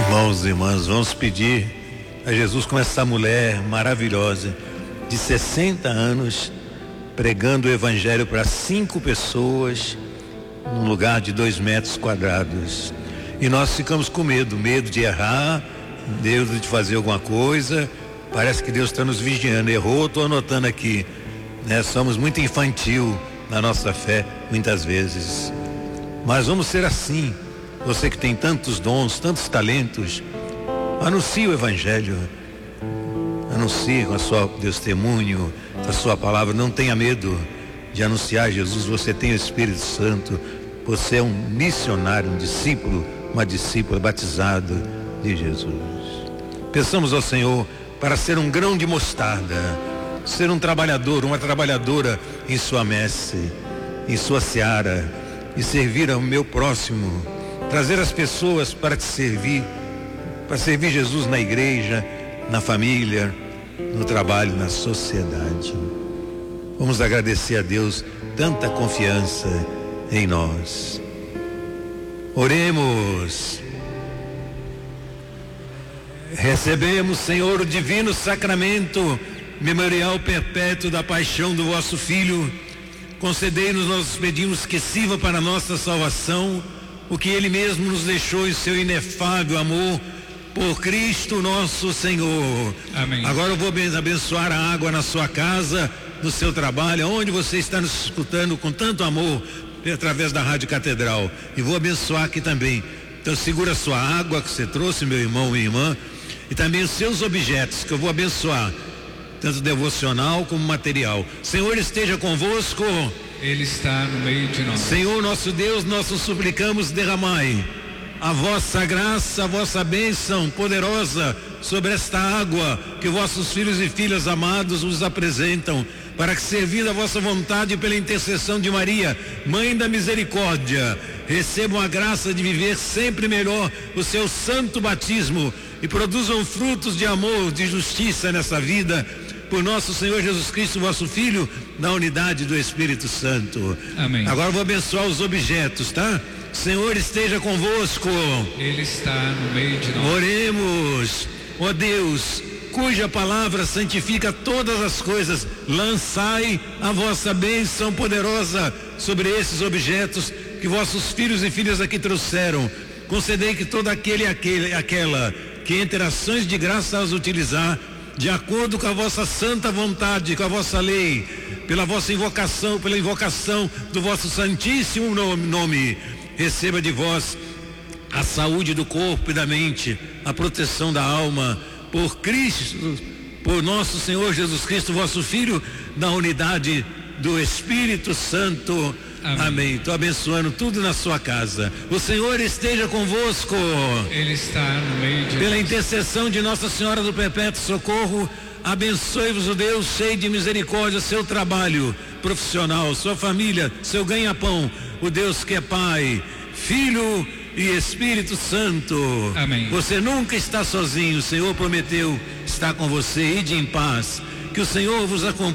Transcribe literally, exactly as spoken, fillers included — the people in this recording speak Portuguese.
Irmãos e irmãs, vamos pedir a Jesus como essa mulher maravilhosa de sessenta anos pregando o evangelho para cinco pessoas num lugar de dois metros quadrados. E nós ficamos com medo, medo de errar, medo de fazer alguma coisa. Parece que Deus está nos vigiando. Errou, estou anotando aqui, né? Somos muito infantil na nossa fé, muitas vezes. Mas vamos ser assim. Você que tem tantos dons, tantos talentos, anuncie o evangelho. Anuncie com a sua testemunho, com a sua palavra. Não tenha medo de anunciar Jesus. Você tem o Espírito Santo. Você é um missionário, um discípulo, uma discípula batizado de Jesus. Peçamos ao Senhor para ser um grão de mostarda, ser um trabalhador, uma trabalhadora em sua messe, em sua seara, e servir ao meu próximo, trazer as pessoas para te servir, para servir Jesus na igreja, na família, no trabalho, na sociedade. Vamos agradecer a Deus tanta confiança em nós. Oremos. Recebemos, Senhor, o divino sacramento memorial perpétuo da paixão do vosso Filho. Concedei-nos, nós pedimos, que sirva para a nossa salvação o que Ele mesmo nos deixou em seu inefável amor por Cristo nosso Senhor. Amém. Agora eu vou abençoar a água na sua casa, no seu trabalho, onde você está nos escutando com tanto amor através da Rádio Catedral. E vou abençoar aqui também. Então segura a sua água que você trouxe, meu irmão, minha irmã, e também os seus objetos que eu vou abençoar, tanto devocional como material. Senhor esteja convosco. Ele está no meio de nós. Senhor nosso Deus, nós os suplicamos, derramai a vossa graça, a vossa bênção poderosa sobre esta água que vossos filhos e filhas amados vos apresentam, para que, servindo a vossa vontade pela intercessão de Maria, Mãe da Misericórdia, recebam a graça de viver sempre melhor o seu santo batismo e produzam frutos de amor, de justiça nessa vida, por nosso Senhor Jesus Cristo, vosso Filho, na unidade do Espírito Santo. Amém. Agora vou abençoar os objetos, tá? Senhor esteja convosco. Ele está no meio de nós. Oremos. Ó Deus, cuja palavra santifica todas as coisas, lançai a vossa bênção poderosa sobre esses objetos que vossos filhos e filhas aqui trouxeram. Concedei que todo aquele e aquele, aquela que entre ações de graça as utilizar, de acordo com a vossa santa vontade, com a vossa lei, pela vossa invocação, pela invocação do vosso santíssimo nome, nome, receba de vós a saúde do corpo e da mente, a proteção da alma, por Cristo, por nosso Senhor Jesus Cristo, vosso Filho, na unidade do Espírito Santo. Amém. Estou abençoando tudo na sua casa. O Senhor esteja convosco. Ele está no meio de Pela nós. intercessão de Nossa Senhora do Perpétuo Socorro, abençoe-vos o Deus cheio de misericórdia, seu trabalho profissional, sua família, seu ganha-pão, o Deus que é Pai, Filho e Espírito Santo. Amém. Você nunca está sozinho, o Senhor prometeu estar com você. Ide em paz, que o Senhor vos acompanhe.